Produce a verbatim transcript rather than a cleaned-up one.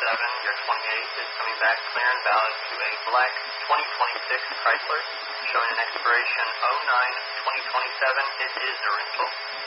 seven, your twenty-eight is coming back clear and valid to a black twenty twenty-six Chrysler, showing an expiration oh nine twenty twenty-seven. It is a rental.